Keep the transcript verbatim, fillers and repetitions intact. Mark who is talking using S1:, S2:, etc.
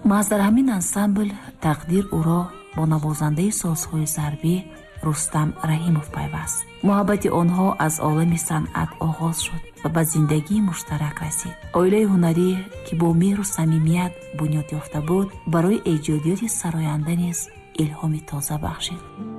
S1: маҳз дар ҳамин ансамбл тақдир ӯро бо навозандаи созҳои зарбӣ Рустам Раҳимов пайваст. муҳаббати онҳо аз олами санъат оғоз шуд ва ба зиндагии муштарак расид. оилаи ҳунарӣ ки бо меҳру самимият бунёд ёфта буд, барои эҷодиёти сароянда низ илҳоми тоза бахшид.